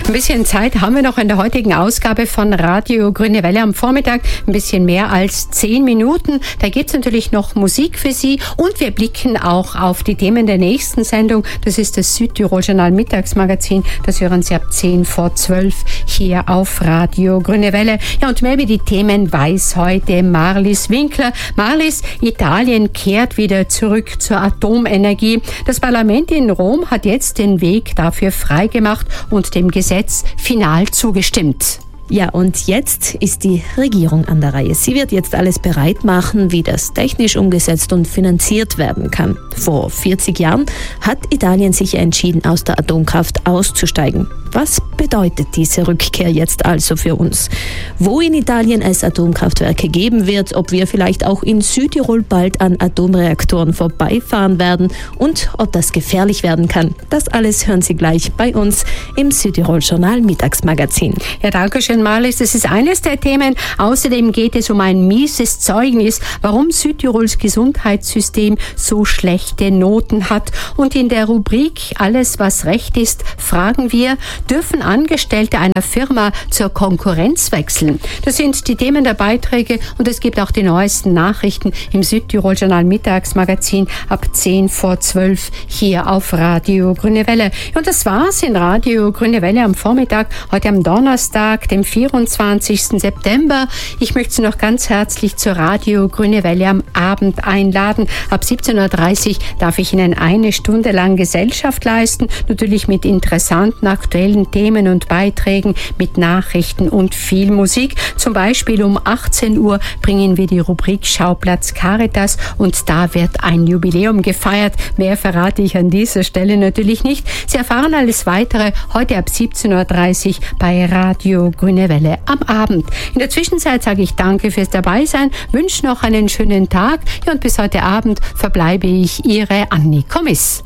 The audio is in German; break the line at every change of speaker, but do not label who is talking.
Ein bisschen Zeit haben wir noch in der heutigen Ausgabe von Radio Grüne Welle am Vormittag. Ein bisschen mehr als 10 Minuten. Da gibt es natürlich noch Musik für Sie und wir blicken auch auf die Themen der nächsten Sendung. Das ist das Südtirol-Journal Mittagsmagazin. Das hören Sie ab 10 vor 12 hier auf Radio Grüne Welle. Ja, und mehr über die Themen weiß heute Marlies Winkler. Marlies, Italien kehrt wieder zurück zur Atomenergie. Das Parlament in Rom hat jetzt den Weg dafür freigemacht und dem Gesetz final zugestimmt.
Ja, und jetzt ist die Regierung an der Reihe. Sie wird jetzt alles bereit machen, wie das technisch umgesetzt und finanziert werden kann. Vor 40 Jahren hat Italien sich entschieden, aus der Atomkraft auszusteigen. Was bedeutet diese Rückkehr jetzt also für uns? Wo in Italien es Atomkraftwerke geben wird, ob wir vielleicht auch in Südtirol bald an Atomreaktoren vorbeifahren werden und ob das gefährlich werden kann. Das alles hören Sie gleich bei uns im Südtirol-Journal Mittagsmagazin.
Ja, danke schön, Marlies. Das ist eines der Themen. Außerdem geht es um ein mieses Zeugnis, warum Südtirols Gesundheitssystem so schlechte Noten hat. Und in der Rubrik Alles, was Recht ist, fragen wir, dürfen Angestellte einer Firma zur Konkurrenz wechseln? Das sind die Themen der Beiträge und es gibt auch die neuesten Nachrichten im Südtirol-Journal Mittagsmagazin ab 10 vor 12 hier auf Radio Grüne Welle. Und das war's in Radio Grüne Welle am Vormittag, heute am Donnerstag, dem 24. September. Ich möchte Sie noch ganz herzlich zur Radio Grüne Welle am Abend einladen. Ab 17.30 Uhr darf ich Ihnen eine Stunde lang Gesellschaft leisten, natürlich mit interessanten aktuellen Themen und Beiträgen, mit Nachrichten und viel Musik. Zum Beispiel um 18 Uhr bringen wir die Rubrik Schauplatz Caritas und da wird ein Jubiläum gefeiert. Mehr verrate ich an dieser Stelle natürlich nicht. Sie erfahren alles Weitere heute ab 17.30 Uhr bei Radio Grüne Welle am Abend. In der Zwischenzeit sage ich danke fürs Dabeisein, wünsche noch einen schönen Tag und bis heute Abend verbleibe ich Ihre Anni Kommiss.